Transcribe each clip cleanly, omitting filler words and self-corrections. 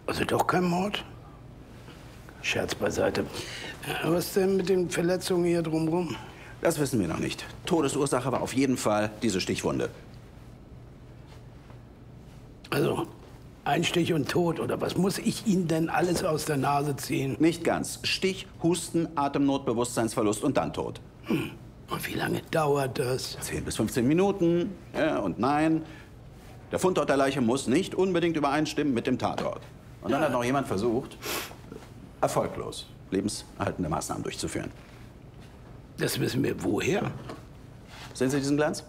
Also doch kein Mord? Scherz beiseite. Was denn mit den Verletzungen hier drumherum? Das wissen wir noch nicht. Todesursache war auf jeden Fall diese Stichwunde. Also, Einstich und Tod, oder was muss ich Ihnen denn alles aus der Nase ziehen? Nicht ganz. Stich, Husten, Atemnot, Bewusstseinsverlust und dann Tod. Und wie lange dauert das? 10 bis 15 Minuten. Ja und nein. Der Fundort der Leiche muss nicht unbedingt übereinstimmen mit dem Tatort. Und dann hat noch jemand versucht, erfolglos, lebenserhaltende Maßnahmen durchzuführen. Das wissen wir woher? Sehen Sie diesen Glanz?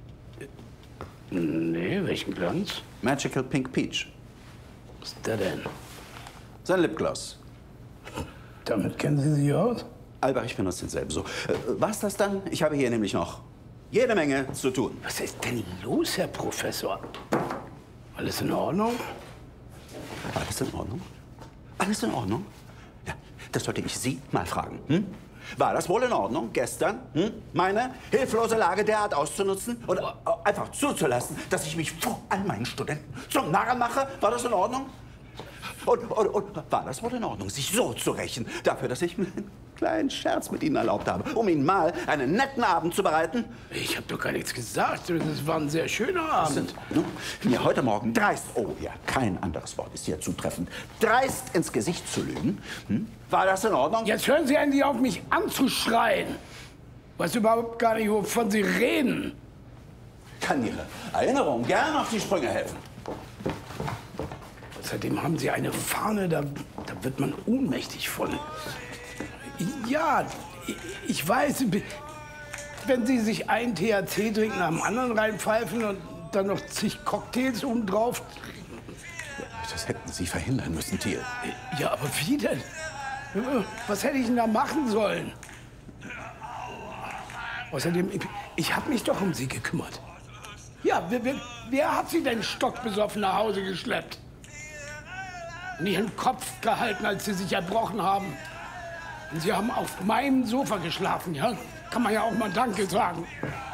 Nee, welchen Glanz? Magical Pink Peach. Was ist der denn? Sein Lipgloss. Damit kennen Sie sich aus? Albrecht benutzt denselben so. War's das dann? Ich habe hier nämlich noch jede Menge zu tun. Was ist denn los, Herr Professor? Alles in Ordnung? Alles in Ordnung? Alles in Ordnung? Ja, das sollte ich Sie mal fragen. Hm? War das wohl in Ordnung, gestern, meine hilflose Lage derart auszunutzen oder einfach zuzulassen, dass ich mich vor all meinen Studenten zum Narren mache? War das in Ordnung? Und war das wohl in Ordnung, sich so zu rächen dafür, dass ich mir einen kleinen Scherz mit Ihnen erlaubt habe, um Ihnen mal einen netten Abend zu bereiten? Ich habe doch gar nichts gesagt. Das war ein sehr schöner Abend. Mir heute Morgen dreist, oh ja, kein anderes Wort ist hier zutreffend, dreist ins Gesicht zu lügen. War das in Ordnung? Jetzt hören Sie endlich auf, mich anzuschreien. Weiß überhaupt gar nicht, wovon Sie reden. Kann Ihre Erinnerung gern auf die Sprünge helfen. Außerdem haben Sie eine Fahne, da wird man ohnmächtig von. Ja, ich weiß, wenn Sie sich einen THC-Drink nach dem anderen reinpfeifen und dann noch zig Cocktails obendrauf. Das hätten Sie verhindern müssen, Thiel. Ja, aber wie denn? Was hätte ich denn da machen sollen? Außerdem, ich habe mich doch um Sie gekümmert. Ja, wer hat Sie denn stockbesoffen nach Hause geschleppt? Und Ihren Kopf gehalten, als Sie sich erbrochen haben. Und Sie haben auf meinem Sofa geschlafen, ja? Kann man ja auch mal Danke sagen.